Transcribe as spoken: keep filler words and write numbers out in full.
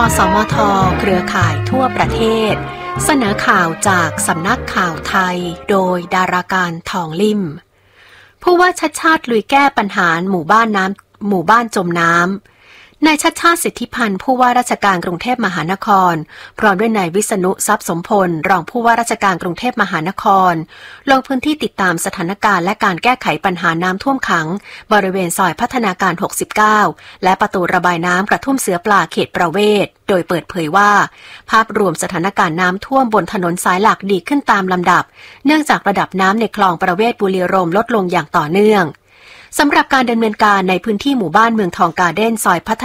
อสมทเครือข่ายทั่วประเทศเสนอข่าวจากสำนักข่าวไทยโดยดาราการทองลิ่มผู้ว่าชัชชาติลุยแก้ปัญหาหมู่บ้านน้ำหมู่บ้านจมน้ำนายชัชชาติสิทธิพันธ์ผู้ว่าราชการกรุงเทพมหานครพร้อมด้วยนายวิษณุทรัพย์สมพลรองผู้ว่าราชการกรุงเทพมหานครลงพื้นที่ติดตามสถานการณ์และการแก้ไขปัญหาน้ำท่วมขังบริเวณซอยพัฒนาการหกสิบเก้าและประตูระบายน้ำกระทุ่มเสือปลาเขตประเวศโดยเปิดเผยว่าภาพรวมสถานการณ์น้ำท่วมบนถนนสายหลักดีขึ้นตามลำดับเนื่องจากระดับน้ำในคลองประเวศบุรีรมย์ลดลงอย่างต่อเนื่องสำหรับการดำเนินการในพื้นที่หมู่บ้านเมืองทองการ์เด้นซอยพัฒ